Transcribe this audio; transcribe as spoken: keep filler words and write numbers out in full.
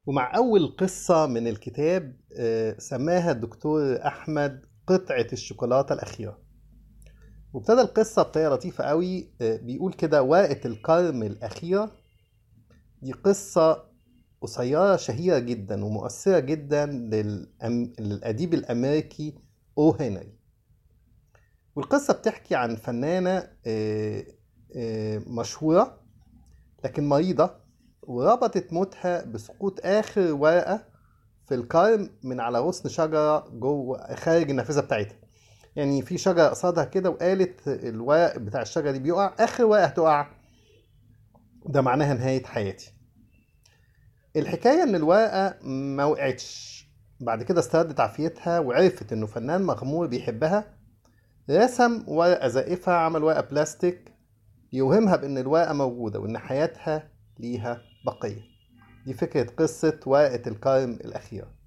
ومع أول قصة من الكتاب آه، سماها الدكتور أحمد قطعة الشوكولاتة الأخيرة. وابتدى القصة بطريقة لطيفة قوي، آه، بيقول كده: ورقة الكرم الأخيرة. دي قصة قصيرة شهيرة جدا ومؤثرة جدا للأم... للأديب الأمريكي أو هنري. والقصة بتحكي عن فنانة آه، آه، مشهورة لكن مريضة، وربطت موتها بسقوط آخر ورقة في الكرم من على غصن شجرة جوه خارج النافذة بتاعتها. يعني في شجرة قصادها كده، وقالت الورق بتاع الشجرة دي بيقع، آخر ورقة هتقع ده معناها نهاية حياتي. الحكاية إن الورقة ما وقعتش. بعد كده استردت عافيتها وعرفت إنه فنان مغمور بيحبها، رسم ورقة زائفة، عمل ورقة بلاستيك يوهمها بإن الورقة موجودة وإن حياتها ليها بقية. دي فكرة قصة ورقة الكرم الأخيرة.